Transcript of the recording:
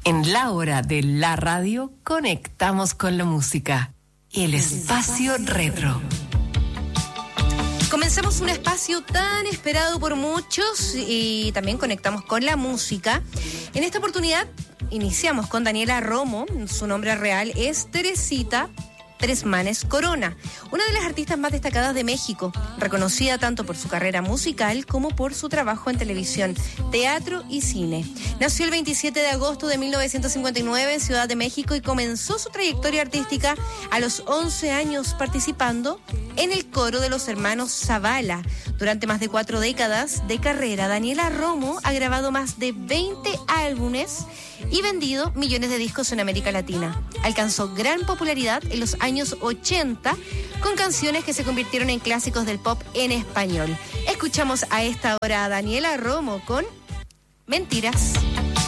En la hora de la radio, conectamos con la música. El espacio retro. Comenzamos un espacio tan esperado por muchos y también conectamos con la música. En esta oportunidad iniciamos con Daniela Romo. Su nombre real es Teresita Tresmanes Corona, una de las artistas más destacadas de México, reconocida tanto por su carrera musical como por su trabajo en televisión, teatro y cine. Nació el 27 de agosto de 1959 en Ciudad de México y comenzó su trayectoria artística a los 11 años participando en el coro de los hermanos Zavala. Durante más de 4 décadas de carrera, Daniela Romo ha grabado más de 20 álbumes y vendido millones de discos en América Latina. Alcanzó gran popularidad en los años 80 con canciones que se convirtieron en clásicos del pop en español. Escuchamos a esta hora a Daniela Romo con Mentiras.